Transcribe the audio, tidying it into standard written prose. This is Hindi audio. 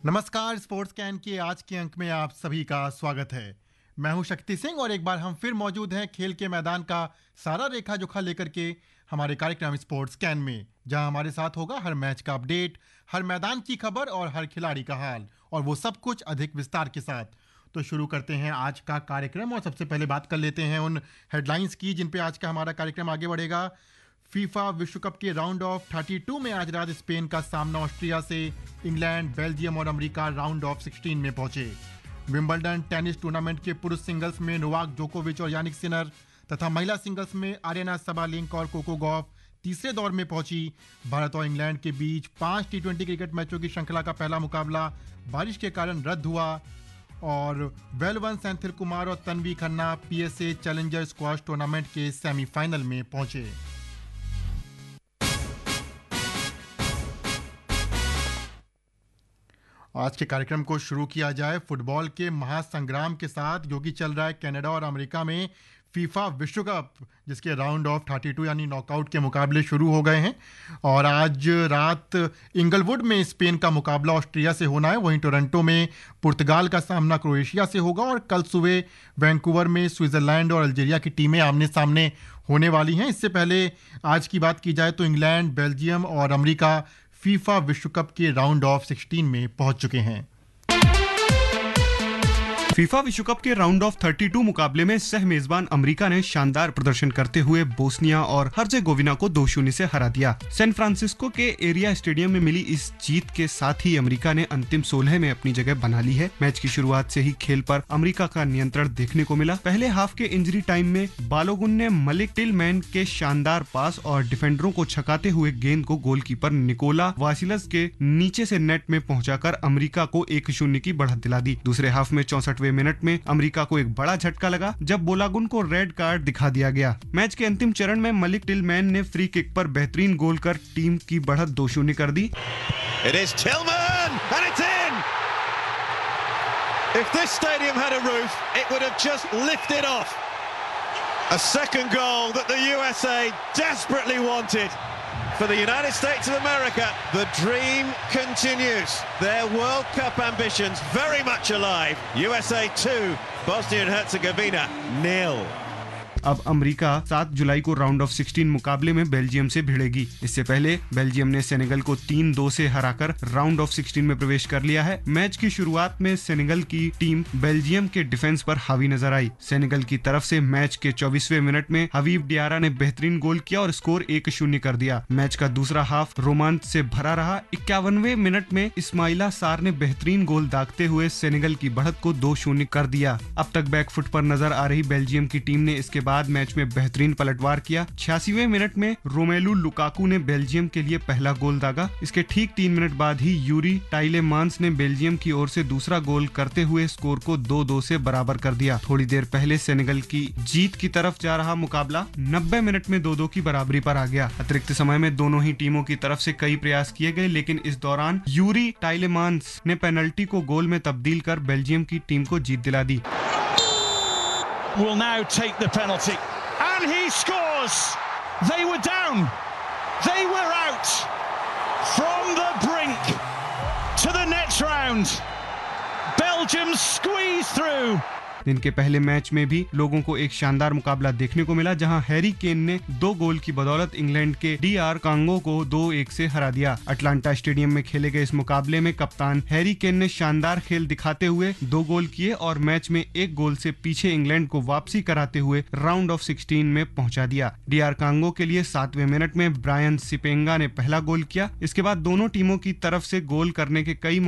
नमस्कार। स्पोर्ट्स कैन के आज के अंक में आप सभी का स्वागत है। मैं हूं शक्ति सिंह और एक बार हम फिर मौजूद हैं खेल के मैदान का सारा रेखा जोखा लेकर के हमारे कार्यक्रम स्पोर्ट्स कैन में, जहां हमारे साथ होगा हर मैच का अपडेट, हर मैदान की खबर और हर खिलाड़ी का हाल, और वो सब कुछ अधिक विस्तार के साथ। तो शुरू करते हैं आज का कार्यक्रम और सबसे पहले बात कर लेते हैं उन हेडलाइंस की जिन पे आज का हमारा कार्यक्रम आगे बढ़ेगा। फीफा विश्व कप के राउंड ऑफ 32 में आज रात स्पेन का सामना ऑस्ट्रिया से, इंग्लैंड, बेल्जियम और अमेरिका राउंड ऑफ 16 में पहुंचे। विंबलडन टेनिस टूर्नामेंट के पुरुष सिंगल्स में नोवाक जोकोविच और यानिक सिनर तथा महिला सिंगल्स में आर्यना सबालेंका और कोको गॉफ तीसरे दौर में पहुंची। भारत और इंग्लैंड के बीच 5 टी20 क्रिकेट मैचों की श्रृंखला का पहला मुकाबला बारिश के कारण रद्द हुआ। और वेलवन सेंथिल कुमार और Tanvi Khanna PSA challenger squash tournament के सेमीफाइनल में पहुंचे। आज के कार्यक्रम को शुरू किया जाए फुटबॉल के महासंग्राम के साथ, जो कि चल रहा है कनाडा और अमेरिका में फीफा विश्व कप, जिसके राउंड ऑफ 32 यानी नॉकआउट के मुकाबले शुरू हो गए हैं। और आज रात इंगलवुड में स्पेन का मुकाबला ऑस्ट्रिया से होना है, वहीं टोरंटो में पुर्तगाल का सामना क्रोएशिया से होगा और कल सुबह वैंकूवर में स्विट्जरलैंड और अल्जीरिया की टीमें आमने सामने होने वाली हैं। इससे पहले आज की बात की जाए तो इंग्लैंड, बेल्जियम और अमेरिका फीफा विश्व कप के राउंड ऑफ 16 में पहुंच चुके हैं। फीफा विश्व कप के राउंड ऑफ 32 मुकाबले में सह मेजबान अमेरिका ने शानदार प्रदर्शन करते हुए बोस्निया और हर्जेगोविना को 2-0 से हरा दिया। सैन फ्रांसिस्को के एरिया स्टेडियम में मिली इस जीत के साथ ही अमेरिका ने अंतिम 16 में अपनी जगह बना ली है। मैच की शुरुआत से ही खेल पर अमेरिका का नियंत्रण देखने को मिला। पहले हाफ के इंजरी टाइम में बालोगुन ने मलिक टिलमैन के शानदार पास और डिफेंडरों को छकाते हुए गेंद को गोलकीपर निकोला वासिलस के नीचे से नेट में पहुंचाकर अमेरिका को 1-0 की बढ़त दिला दी। दूसरे हाफ में 64 मिनट में अमेरिका को एक बड़ा झटका लगा जब बोलागुन को रेड कार्ड दिखा दिया गया। मैच के अंतिम चरण में मलिक टिलमैन ने फ्री किक पर बेहतरीन गोल कर टीम की बढ़त 2-0 कर दी। It is Tillman and it's in. If this stadium had a roof, it would have just lifted off. A second goal that the USA desperately wanted. For the United States of America, the dream continues. Their World Cup ambitions very much alive. USA 2, Bosnia and Herzegovina 0. अब अमेरिका 7 जुलाई को राउंड ऑफ 16 मुकाबले में बेल्जियम से भिड़ेगी। इससे पहले बेल्जियम ने सेनेगल को 3-2 से हराकर राउंड ऑफ 16 में प्रवेश कर लिया है। मैच की शुरुआत में सेनेगल की टीम बेल्जियम के डिफेंस पर हावी नजर आई। सेनेगल की तरफ से मैच के 24वें मिनट में हबीब डियारा ने बेहतरीन गोल किया और स्कोर 1-0 कर दिया। मैच का दूसरा हाफ रोमांच से भरा रहा। 51वें मिनट में इस्माइला सार ने बेहतरीन गोल दागते हुए सेनेगल की बढ़त को 2-0 कर दिया। अब तक बैकफुट पर नजर आ रही बेल्जियम की टीम ने इसके बाद मैच में बेहतरीन पलटवार किया। 86वें मिनट में रोमेलू लुकाकू ने बेल्जियम के लिए पहला गोल दागा। इसके ठीक 3 मिनट बाद ही यूरी टाइलेमांस ने बेल्जियम की ओर से दूसरा गोल करते हुए स्कोर को 2-2 से बराबर कर दिया। थोड़ी देर पहले सेनेगल की जीत की तरफ जा रहा मुकाबला 90 मिनट में 2-2 की बराबरी पर आ गया। अतिरिक्त समय में दोनों ही टीमों की तरफ से कई प्रयास किए गए, लेकिन इस दौरान यूरी टाइलेमांस ने पेनल्टी को गोल में तब्दील कर बेल्जियम की टीम को जीत दिला दी। Will now take the penalty and he scores. They were down, they were out, from the brink to the next round. Belgium squeezed through. दिन के पहले मैच में भी लोगों को एक शानदार मुकाबला देखने को मिला, जहां हैरी केन ने 2 गोल की बदौलत इंग्लैंड के DR कांगो को 2-1 से हरा दिया। अटलांटा स्टेडियम में खेले गए इस मुकाबले में कप्तान हैरी केन ने शानदार खेल दिखाते हुए 2 गोल किए और मैच में 1 गोल से पीछे इंग्लैंड को वापसी कराते हुए राउंड ऑफ 16 में पहुंचा दिया। DR कांगो के लिए 7वें मिनट में ब्रायन सिपेंगा ने पहला गोल किया। इसके बाद दोनों टीमों की तरफ से गोल करने के कई